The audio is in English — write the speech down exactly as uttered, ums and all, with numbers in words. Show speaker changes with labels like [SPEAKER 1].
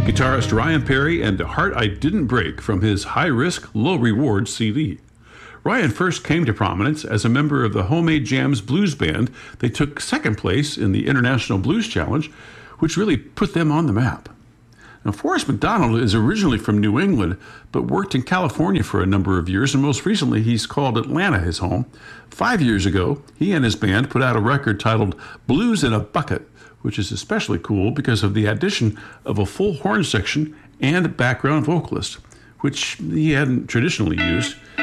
[SPEAKER 1] Guitarist Ryan Perry and Heart I Didn't Break from his High Risk, Low Reward C D. Ryan first came to prominence as a member of the Homemade Jams Blues Band. They took second place in the International Blues Challenge, which really put them on the map. Now, Forrest McDonald is originally from New England, but worked in California for a number of years, and most recently he's called Atlanta his home. Five years ago, he and his band put out a record titled Blues in a Bucket, which is especially cool because of the addition of a full horn section and background vocalist, which he hadn't traditionally used.